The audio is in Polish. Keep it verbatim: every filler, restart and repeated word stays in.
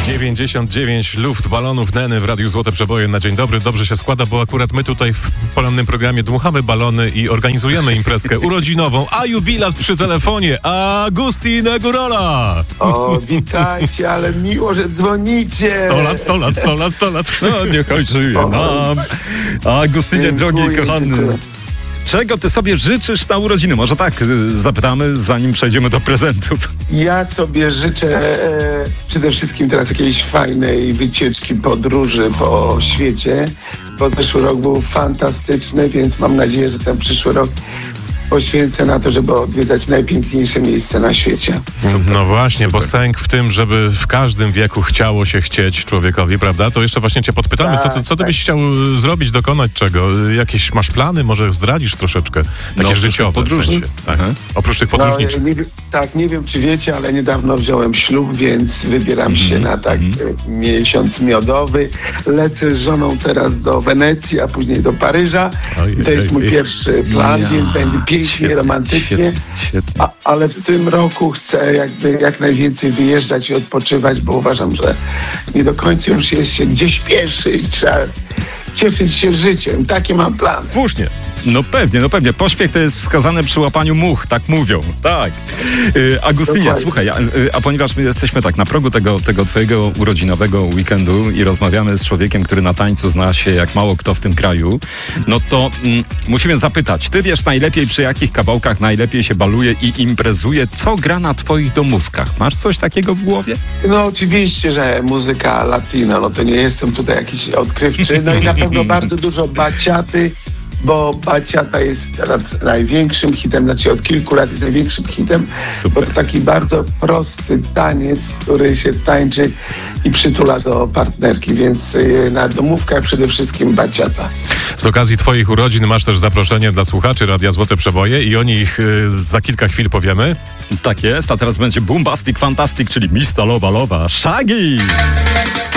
dziewięćdziesiąt dziewięć luft balonów Neny w Radiu Złote Przeboje na dzień dobry. Dobrze się składa, bo akurat my tutaj w porannym programie dmuchamy balony i organizujemy imprezkę urodzinową, a jubilat przy telefonie Agustin Górola. O, witajcie, ale miło, że dzwonicie. sto lat, sto lat, sto lat, sto lat. No, niechaj żyje nam. Agustynie, Dziękuję, drogi, kochany. dziękuję. Czego ty sobie życzysz na urodziny? Może tak y, zapytamy, zanim przejdziemy do prezentów. Ja sobie życzę e, przede wszystkim teraz jakiejś fajnej wycieczki, podróży po świecie, bo zeszły rok był fantastyczny, więc mam nadzieję, że ten przyszły rok poświęcę na to, żeby odwiedzać najpiękniejsze miejsce na świecie. Super, no właśnie, super. Bo sęk w tym, żeby w każdym wieku chciało się chcieć człowiekowi, prawda? To jeszcze właśnie cię podpytamy, tak, co, ty, co ty tak. byś chciał zrobić, dokonać czego? Jakieś masz plany? Może zdradzisz troszeczkę? Takie No, życiowe. podróży. W sensie, tak. Oprócz tych podróżniczych. No, nie, tak, nie wiem, czy wiecie, ale niedawno wziąłem ślub, więc wybieram mm-hmm. się na tak mm-hmm. miesiąc miodowy. Lecę z żoną teraz do Wenecji, a później do Paryża. Oj, I to jest oj, mój oj. pierwszy plan, Ja, więc będzie pięknie, świetnie, romantycznie. Świetnie, świetnie. A, ale w tym roku chcę jakby jak najwięcej wyjeżdżać i odpoczywać, bo uważam, że nie do końca już jest się gdzieś śpieszy i trzeba cieszyć się życiem. Takie mam plany. Słusznie. No pewnie, no pewnie. Pośpiech to jest wskazane przy łapaniu much, tak mówią. Tak. Y, Agustynie, Dokładnie. słuchaj, a, y, a ponieważ my jesteśmy tak na progu tego, tego twojego urodzinowego weekendu i rozmawiamy z człowiekiem, który na tańcu zna się jak mało kto w tym kraju, no to mm, musimy zapytać, ty wiesz najlepiej, przy jakich kawałkach najlepiej się baluje i imprezuje, co gra na twoich domówkach? Masz coś takiego w głowie? No oczywiście, że muzyka latina, no to nie jestem tutaj jakiś odkrywczy. No i na pewno bardzo dużo baciaty, bo baciata jest teraz największym hitem, znaczy od kilku lat jest największym hitem, Super. bo to taki bardzo prosty taniec, który się tańczy i przytula do partnerki, więc y, na domówkach przede wszystkim baciata. Z okazji twoich urodzin masz też zaproszenie dla słuchaczy Radia Złote Przeboje i o nich y, za kilka chwil powiemy. Tak jest, a teraz będzie Boombastic Fantastic, czyli Mista Lowa Lowa Shaggy.